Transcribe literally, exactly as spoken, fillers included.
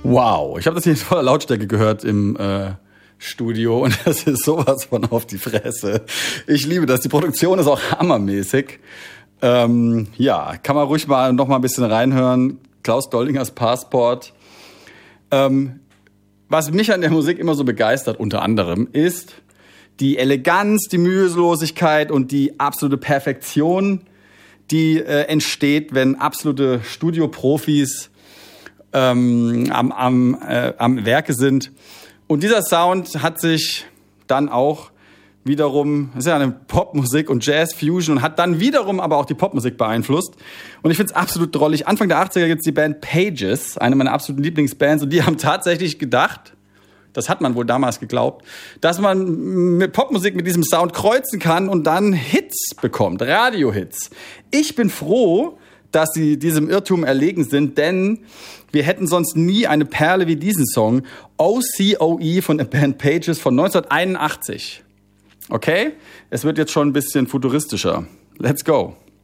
Wow, ich habe das hier in voller Lautstärke gehört im äh, Studio und das ist sowas von auf die Fresse. Ich liebe das. Die Produktion ist auch hammermäßig. Ähm, ja, kann man ruhig mal noch mal ein bisschen reinhören. Klaus Doldingers Passport. Ähm, was mich an der Musik immer so begeistert, unter anderem, ist die Eleganz, die Mühelosigkeit und die absolute Perfektion, die äh, entsteht, wenn absolute Studioprofis ähm, am, am, äh, am Werke sind. Und dieser Sound hat sich dann auch wiederum, das ist ja eine Popmusik und Jazz-Fusion und hat dann wiederum aber auch die Popmusik beeinflusst. Und ich finde es absolut drollig. Anfang der achtziger gibt es die Band Pages, eine meiner absoluten Lieblingsbands. Und die haben tatsächlich gedacht, das hat man wohl damals geglaubt, dass man mit Popmusik mit diesem Sound kreuzen kann und dann Hits bekommt, Radiohits. Ich bin froh, dass sie diesem Irrtum erlegen sind, denn wir hätten sonst nie eine Perle wie diesen Song, O C O E von der Band Pages von neunzehnhunderteinundachtzig. Okay? Es wird jetzt schon ein bisschen futuristischer. Let's go.